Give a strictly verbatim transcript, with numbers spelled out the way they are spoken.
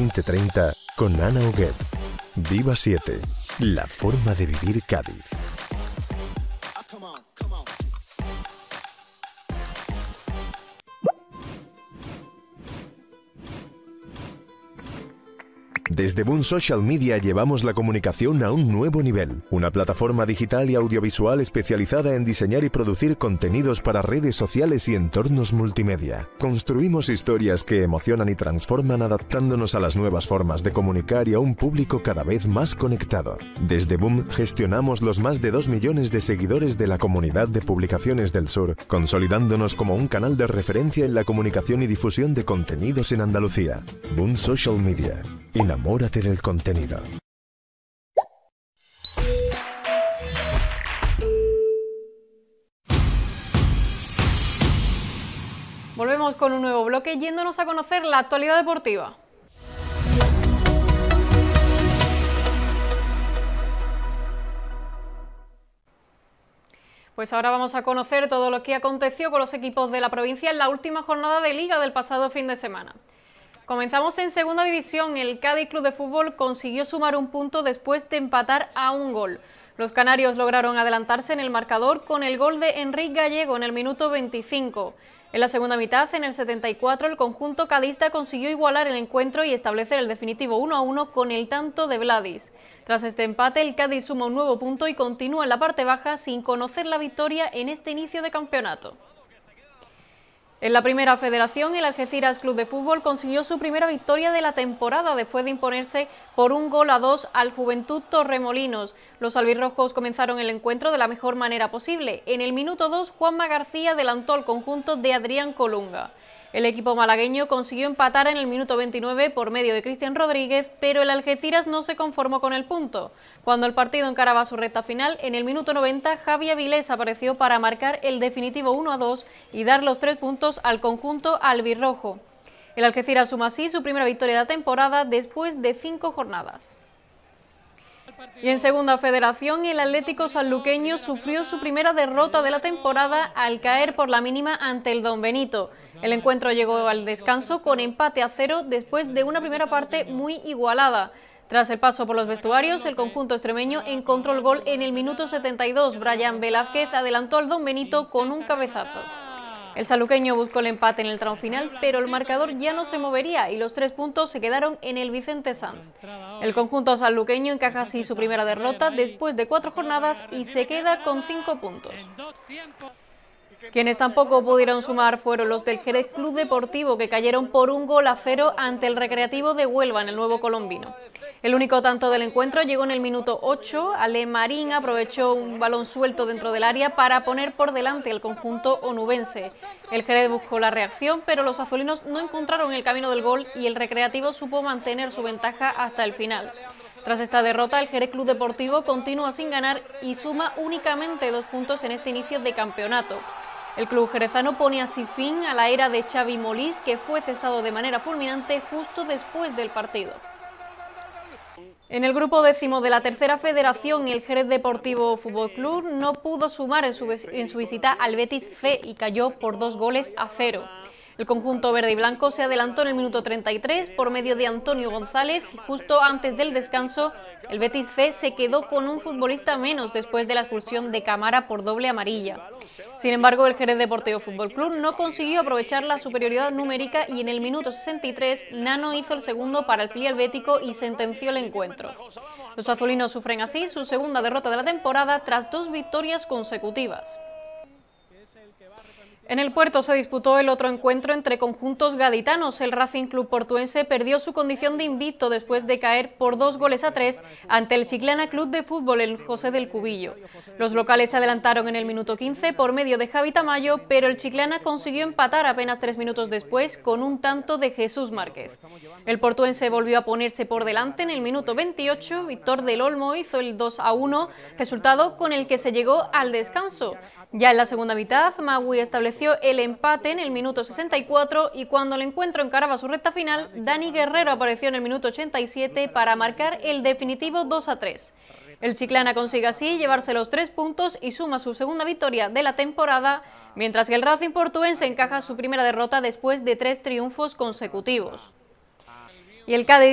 veinte treinta con Ana Huguet. Viva siete, la forma de vivir Cádiz. Desde Boom Social Media llevamos la comunicación a un nuevo nivel. Una plataforma digital y audiovisual especializada en diseñar y producir contenidos para redes sociales y entornos multimedia. Construimos historias que emocionan y transforman adaptándonos a las nuevas formas de comunicar y a un público cada vez más conectado. Desde Boom gestionamos los más de dos millones de seguidores de la comunidad de publicaciones del sur, consolidándonos como un canal de referencia en la comunicación y difusión de contenidos en Andalucía. Boom Social Media. Enamórate del contenido. Volvemos con un nuevo bloque yéndonos a conocer la actualidad deportiva. Pues ahora vamos a conocer todo lo que aconteció con los equipos de la provincia en la última jornada de Liga del pasado fin de semana. Comenzamos en segunda división. El Cádiz Club de Fútbol consiguió sumar un punto después de empatar a un gol. Los canarios lograron adelantarse en el marcador con el gol de Enrique Gallego en el minuto veinticinco. En la segunda mitad, en el setenta y cuatro, el conjunto cadista consiguió igualar el encuentro y establecer el definitivo uno a uno con el tanto de Vladis. Tras este empate, el Cádiz suma un nuevo punto y continúa en la parte baja sin conocer la victoria en este inicio de campeonato. En la primera federación, el Algeciras Club de Fútbol consiguió su primera victoria de la temporada después de imponerse por un gol a dos al Juventud Torremolinos. Los albirrojos comenzaron el encuentro de la mejor manera posible. En el minuto dos, Juanma García adelantó al conjunto de Adrián Colunga. El equipo malagueño consiguió empatar en el minuto veintinueve por medio de Cristian Rodríguez, pero el Algeciras no se conformó con el punto. Cuando el partido encaraba su recta final, en el minuto noventa, Javi Avilés apareció para marcar el definitivo uno a dos y dar los tres puntos al conjunto albirrojo. El Algeciras suma así su primera victoria de la temporada después de cinco jornadas. Y en segunda federación, el Atlético Sanluqueño sufrió su primera derrota de la temporada al caer por la mínima ante el Don Benito. El encuentro llegó al descanso con empate a cero después de una primera parte muy igualada. Tras el paso por los vestuarios, el conjunto extremeño encontró el gol en el minuto setenta y dos. Brian Velázquez adelantó al Don Benito con un cabezazo. El sanluqueño buscó el empate en el tramo final, pero el marcador ya no se movería y los tres puntos se quedaron en el Vicente Sanz. El conjunto sanluqueño encaja así su primera derrota después de cuatro jornadas y se queda con cinco puntos. Quienes tampoco pudieron sumar fueron los del Jerez Club Deportivo, que cayeron por un gol a cero ante el Recreativo de Huelva en el Nuevo Colombino. El único tanto del encuentro llegó en el minuto ocho. Ale Marín aprovechó un balón suelto dentro del área para poner por delante al conjunto onubense. El Jerez buscó la reacción, pero los azulinos no encontraron el camino del gol y el Recreativo supo mantener su ventaja hasta el final. Tras esta derrota, el Jerez Club Deportivo continúa sin ganar y suma únicamente dos puntos en este inicio de campeonato. El club jerezano pone así fin a la era de Xavi Molís, que fue cesado de manera fulminante justo después del partido. En el grupo décimo de la tercera federación, el Jerez Deportivo Fútbol Club no pudo sumar en su, en su visita al Betis C y cayó por dos goles a cero. El conjunto verde y blanco se adelantó en el minuto treinta y tres por medio de Antonio González y justo antes del descanso el Betis C se quedó con un futbolista menos después de la expulsión de Camara por doble amarilla. Sin embargo, el Jerez Deportivo Fútbol Club no consiguió aprovechar la superioridad numérica y en el minuto sesenta y tres Nano hizo el segundo para el filial bético y sentenció el encuentro. Los azulinos sufren así su segunda derrota de la temporada tras dos victorias consecutivas. En el Puerto se disputó el otro encuentro entre conjuntos gaditanos. El Racing Club Portuense perdió su condición de invicto después de caer por dos goles a tres ante el Chiclana Club de Fútbol, el José del Cubillo. Los locales se adelantaron en el minuto quince por medio de Javi Tamayo, pero el Chiclana consiguió empatar apenas tres minutos después con un tanto de Jesús Márquez. El portuense volvió a ponerse por delante en el minuto veintiocho. Víctor del Olmo hizo el dos a uno, resultado con el que se llegó al descanso. Ya en la segunda mitad, Magui estableció el empate en el minuto sesenta y cuatro y cuando el encuentro encaraba su recta final, Dani Guerrero apareció en el minuto ochenta y siete para marcar el definitivo dos a tres. El Chiclana consigue así llevarse los tres puntos y suma su segunda victoria de la temporada, mientras que el Racing Portuense encaja su primera derrota después de tres triunfos consecutivos. Y el Cádiz